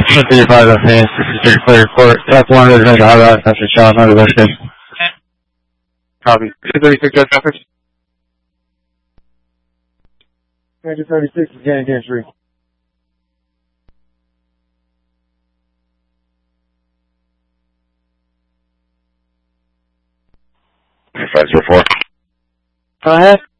35 offense, 63 clear court. That's one of those highlights after child not arrested. Copy. 236 Judge Peppers. Major 36 is getting entry. Five zero four. Go ahead.